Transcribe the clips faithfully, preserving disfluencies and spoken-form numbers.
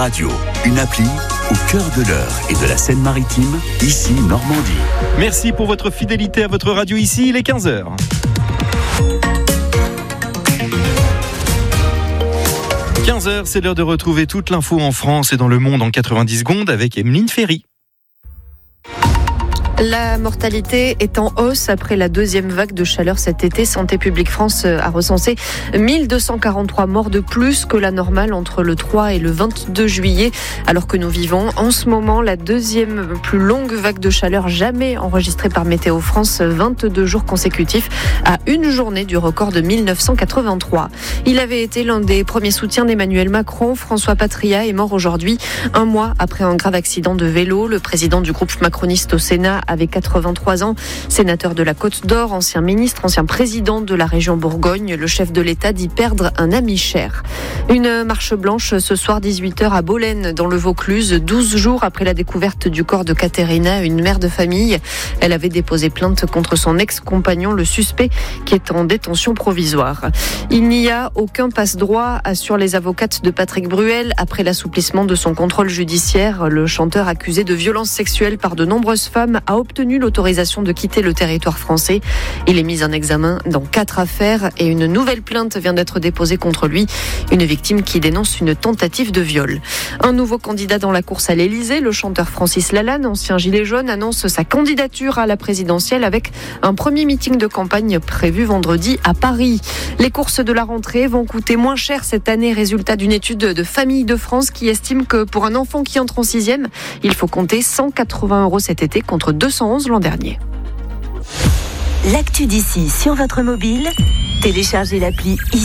Radio, une appli au cœur de l'Eure et de la Seine-Maritime, ici Normandie. Merci pour votre fidélité à votre radio ici, il est quinze heures. quinze heures, c'est l'heure de retrouver toute l'info en France et dans le monde en quatre-vingt-dix secondes avec Emeline Ferry. La mortalité est en hausse après la deuxième vague de chaleur cet été. Santé publique France a recensé mille deux cent quarante-trois morts de plus que la normale entre le trois et le vingt-deux juillet, alors que nous vivons en ce moment la deuxième plus longue vague de chaleur jamais enregistrée par Météo France, vingt-deux jours consécutifs à une journée du record de mille neuf cent quatre-vingt-trois. Il avait été l'un des premiers soutiens d'Emmanuel Macron. François Patria est mort aujourd'hui, un mois après un grave accident de vélo. Le président du groupe macroniste au Sénat avait quatre-vingt-trois ans, sénateur de la Côte d'Or, ancien ministre, ancien président de la région Bourgogne. Le chef de l'État dit perdre un ami cher. Une marche blanche ce soir dix-huit heures à Bolène dans le Vaucluse, douze jours après la découverte du corps de Katerina, une mère de famille. Elle avait déposé plainte contre son ex-compagnon, le suspect, qui est en détention provisoire. Il n'y a aucun passe-droit, assurent les avocates de Patrick Bruel après l'assouplissement de son contrôle judiciaire. Le chanteur accusé de violences sexuelles par de nombreuses femmes a obtenu l'autorisation de quitter le territoire français. Il est mis en examen dans quatre affaires et une nouvelle plainte vient d'être déposée contre lui. Une victime qui dénonce une tentative de viol. Un nouveau candidat dans la course à l'Élysée, le chanteur Francis Lalanne, ancien gilet jaune, annonce sa candidature à la présidentielle avec un premier meeting de campagne prévu vendredi à Paris. Les courses de la rentrée vont coûter moins cher cette année, résultat d'une étude de Famille de France qui estime que pour un enfant qui entre en sixième, il faut compter cent quatre-vingts euros cet été contre deux cent onze l'an dernier. L'actu d'ici sur votre mobile, téléchargez l'appli ici.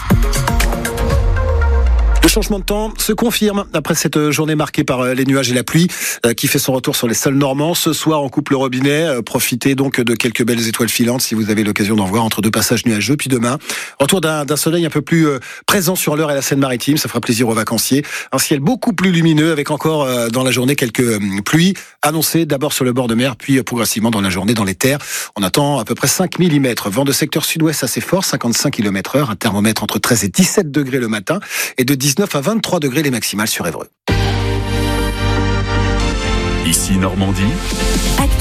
Le changement de temps se confirme après cette journée marquée par les nuages et la pluie euh, qui fait son retour sur les sols normands. Ce soir, on coupe le robinet. Euh, profitez donc de quelques belles étoiles filantes si vous avez l'occasion d'en voir entre deux passages nuageux. Puis demain, retour d'un, d'un soleil un peu plus euh, présent sur l'Eure et la Seine-Maritime. Ça fera plaisir aux vacanciers. Un ciel beaucoup plus lumineux avec encore euh, dans la journée quelques euh, pluies annoncées d'abord sur le bord de mer, puis euh, progressivement dans la journée dans les terres. On attend à peu près cinq millimètres. Vent de secteur sud-ouest assez fort, cinquante-cinq kilomètres heure. Un thermomètre entre treize et dix-sept degrés le matin et de dix-neuf à vingt-trois degrés les maximales sur Évreux. Ici Normandie. Actu